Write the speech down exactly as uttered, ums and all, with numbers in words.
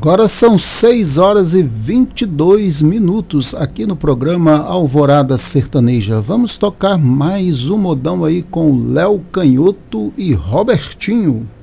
Agora são seis horas e vinte e dois minutos aqui no programa Alvorada Sertaneja. Vamos tocar mais um modão aí com Léo Canhoto e Robertinho.